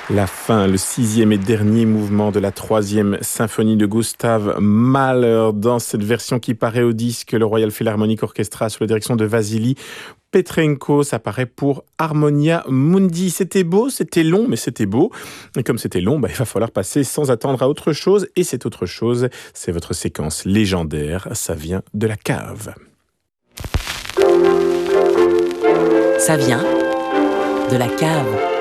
La fin, le sixième et dernier mouvement de la troisième symphonie de Gustav Mahler dans cette version qui paraît au disque, le Royal Philharmonic Orchestra sous la direction de Vassili Petrenko. Ça paraît pour Harmonia Mundi. C'était beau, c'était long, mais c'était beau. Et comme c'était long, il va falloir passer sans attendre à autre chose. Et cette autre chose, c'est votre séquence légendaire. Ça vient de la cave. Ça vient de la cave.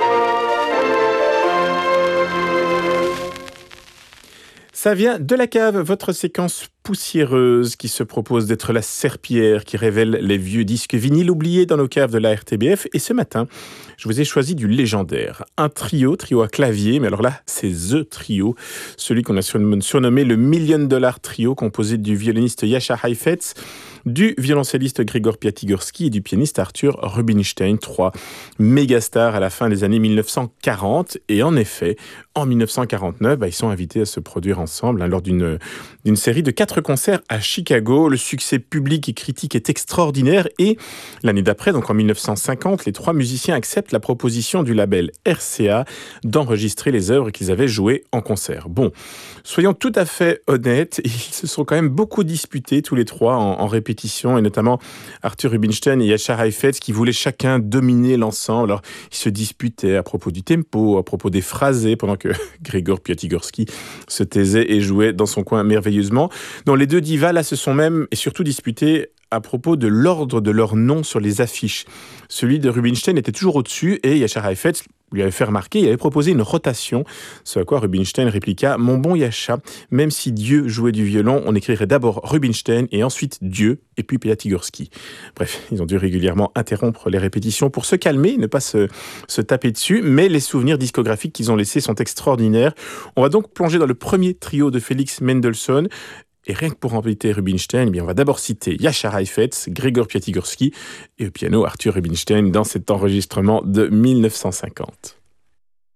Ça vient de la cave, votre séquence poussiéreuse qui se propose d'être la serpillière qui révèle les vieux disques vinyles oubliés dans nos caves de la RTBF. Et ce matin, je vous ai choisi du légendaire. Un trio à clavier, mais alors là, c'est The Trio. Celui qu'on a surnommé le $1 Million Trio, composé du violoniste Jascha Heifetz, du violoncelliste Grigor Piatigorsky et du pianiste Arthur Rubinstein, 3 mégastars à la fin des années 1940. Et en effet, en 1949, ils sont invités à se produire ensemble lors d'une série de 4 concerts à Chicago. Le succès public et critique est extraordinaire et l'année d'après, donc en 1950, les 3 musiciens acceptent la proposition du label RCA d'enregistrer les œuvres qu'ils avaient jouées en concert. Bon, soyons tout à fait honnêtes, ils se sont quand même beaucoup disputés tous les 3 en répétition, et notamment Arthur Rubinstein et Jascha Heifetz qui voulaient chacun dominer l'ensemble. Alors, ils se disputaient à propos du tempo, à propos des phrasés, pendant que Grigor Piatigorsky se taisait et jouait dans son coin merveilleusement. Donc, les deux divas, là, se sont même et surtout disputés à propos de l'ordre de leurs noms sur les affiches. Celui de Rubinstein était toujours au-dessus et Jascha Heifetz lui avait fait remarquer, il avait proposé une rotation, ce à quoi Rubinstein répliqua « Mon bon Jascha, même si Dieu jouait du violon, on écrirait d'abord Rubinstein et ensuite Dieu et puis Piatigorsky ». Bref, ils ont dû régulièrement interrompre les répétitions pour se calmer, ne pas se taper dessus, mais les souvenirs discographiques qu'ils ont laissés sont extraordinaires. On va donc plonger dans le premier trio de Félix Mendelssohn. Et rien que pour embêter Rubinstein, on va d'abord citer Jascha Heifetz, Grigor Piatigorsky et au piano Arthur Rubinstein dans cet enregistrement de 1950.